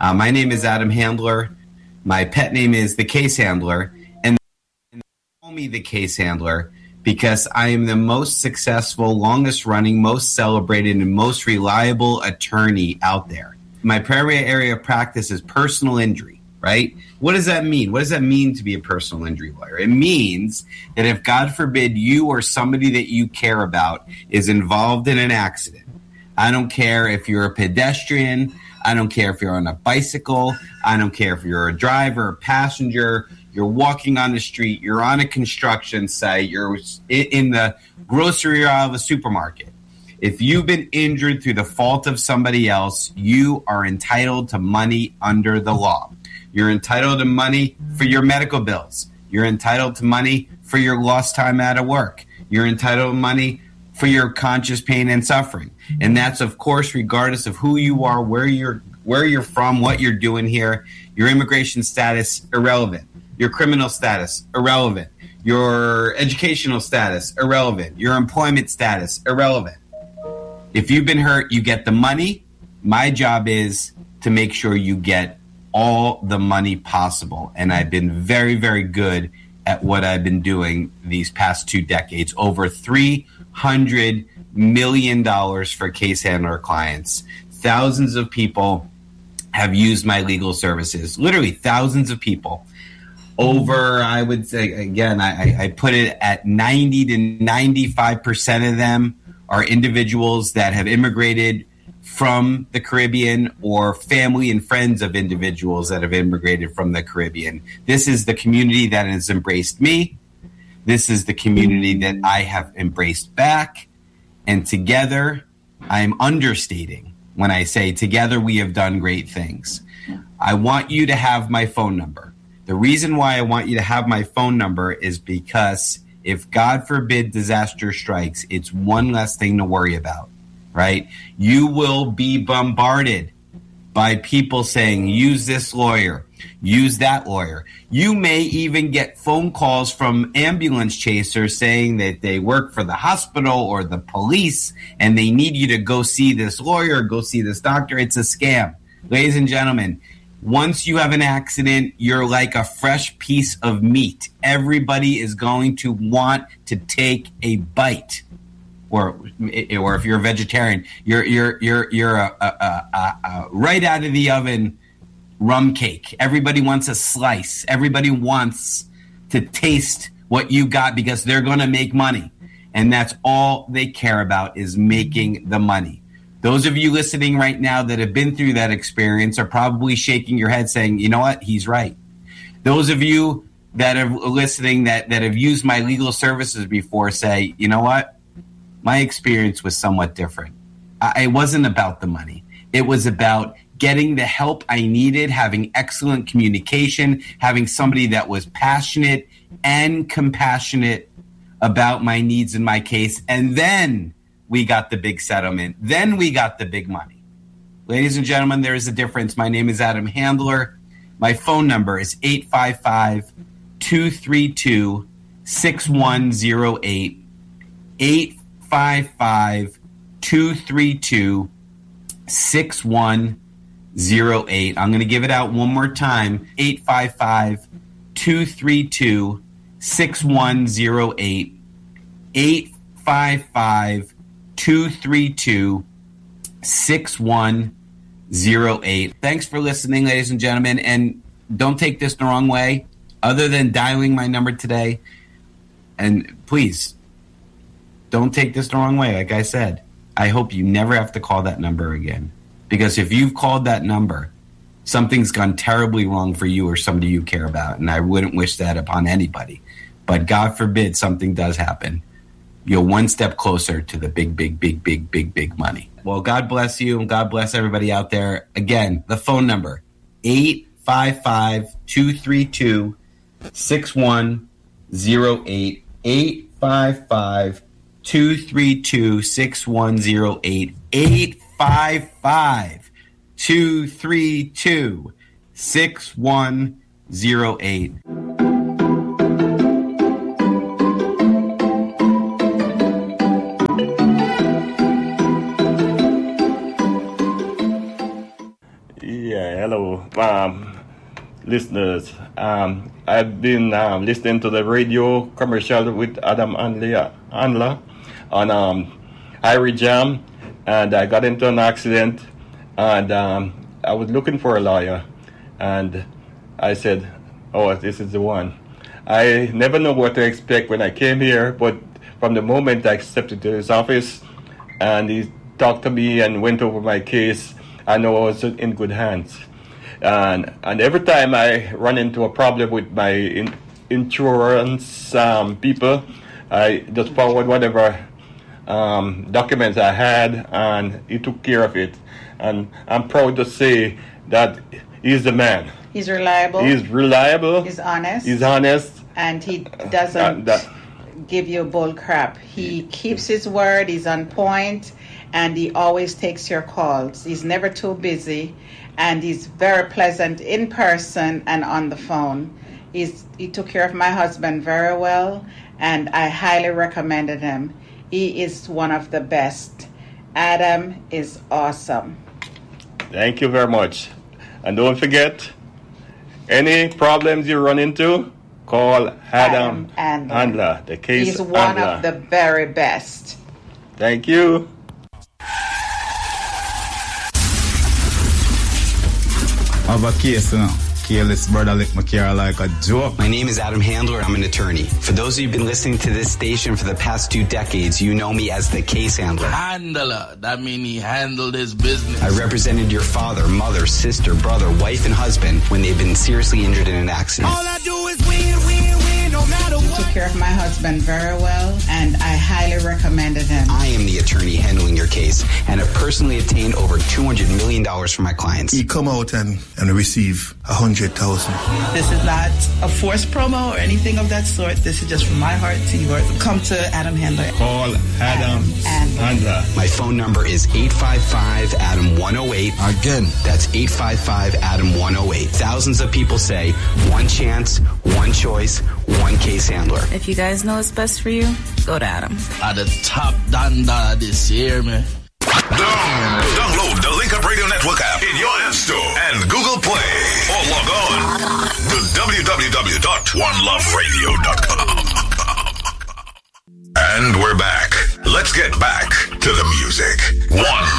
My name is Adam Handler. My pet name is the Case Handler, and they call me the Case Handler because I am the most successful, longest running, most celebrated, and most reliable attorney out there. My primary area of practice is personal injury, right? What does that mean? What does that mean to be a personal injury lawyer? It means that if, God forbid, you or somebody that you care about is involved in an accident, I don't care if you're a pedestrian, I don't care if you're on a bicycle, I don't care if you're a driver, a passenger, you're walking on the street, you're on a construction site, you're in the grocery aisle of a supermarket. If you've been injured through the fault of somebody else, you are entitled to money under the law. You're entitled to money for your medical bills. You're entitled to money for your lost time out of work. You're entitled to money for your conscious pain and suffering. And that's, of course, regardless of who you are, where you're from, what you're doing here. Your immigration status, irrelevant. Your criminal status, irrelevant. Your educational status, irrelevant. Your employment status, irrelevant. If you've been hurt, you get the money. My job is to make sure you get all the money possible. And I've been very, very good at what I've been doing these past 2 decades. Over $300 million for Case Handler clients. Thousands of people have used my legal services. Literally thousands of people. Over, I would say, again, I put it at 90 to 95% of them are individuals that have immigrated from the Caribbean or family and friends of individuals that have immigrated from the Caribbean. This is the community that has embraced me. This is the community that I have embraced back. And together, I'm understating when I say together we have done great things. I want you to have my phone number. The reason why I want you to have my phone number is because if, God forbid, disaster strikes, it's one less thing to worry about, right? You will be bombarded by people saying, use this lawyer, use that lawyer. You may even get phone calls from ambulance chasers saying that they work for the hospital or the police and they need you to go see this lawyer, go see this doctor. It's a scam. Ladies and gentlemen, once you have an accident, you're like a fresh piece of meat. Everybody is going to want to take a bite. Or if you're a vegetarian, you're a right out of the oven rum cake. Everybody wants a slice. Everybody wants to taste what you got because they're going to make money. And that's all they care about is making the money. Those of you listening right now that have been through that experience are probably shaking your head saying, you know what, he's right. Those of you that are listening that have used my legal services before say, you know what, my experience was somewhat different. It wasn't about the money. It was about getting the help I needed, having excellent communication, having somebody that was passionate and compassionate about my needs in my case. And then we got the big settlement. Then we got the big money. Ladies and gentlemen, there is a difference. My name is Adam Handler. My phone number is 855-232-6108. 855-232-6108. I'm going to give it out one more time. 855-232-6108. 855-232-6108. Thanks for listening, ladies and gentlemen. And don't take this the wrong way. Other than dialing my number today, and please, don't take this the wrong way. Like I said, I hope you never have to call that number again. Because if you've called that number, something's gone terribly wrong for you or somebody you care about. And I wouldn't wish that upon anybody. But God forbid something does happen. You're one step closer to the big money. Well, God bless you and God bless everybody out there. Again, the phone number, 855-232-6108. 855-232-6108. 855-232-6108. Yeah, hello, listeners. I've been listening to the radio commercial with Adam Handler on Irie Jam, and I got into an accident, and I was looking for a lawyer, and I said, oh, this is the one. I never know what to expect when I came here, but from the moment I stepped into his office and he talked to me and went over my case, I know I was in good hands. And every time I run into a problem with my insurance people, I just forward whatever documents I had, and he took care of it. And I'm proud to say that he's the man. He's reliable. He's reliable. He's honest. He's honest. And he doesn't give you bull crap. He keeps his word. He's on point, and he always takes your calls. He's never too busy, and he's very pleasant in person and on the phone. He took care of my husband very well, and I highly recommended him. He is one of the best. Adam is awesome. Thank you very much. And don't forget, any problems you run into, call Adam Handler, the case He's one handler. of the very best. Thank you. I have a case now. Careless brother lick my car like a joke. My name is Adam Handler. I'm an attorney. For those of you who've been listening to this station for the past 2 decades, you know me as the case handler. Handler. That means he handled his business. I represented your father, mother, sister, brother, wife, and husband when they've been seriously injured in an accident. All I do is win, win, win, no matter what. He took care of my husband very well, and I highly recommended him. I am the attorney handling your case, and have personally obtained over $200 million from my clients. He come out and receive 100,000. This is not a forced promo or anything of that sort. This is just from my heart to yours. Come to Adam Handler. Call Adam Handler. My phone number is 855-ADAM-108. Again, that's 855-ADAM-108. Thousands of people say, one chance, one choice, one case handler. If you guys know what's best for you, go to Adam. at the top danda this year, man. Download the Link Up Radio Network app in your App Store and Google Play, or log on to www.oneloveradio.com. And we're back. Let's get back to the music. One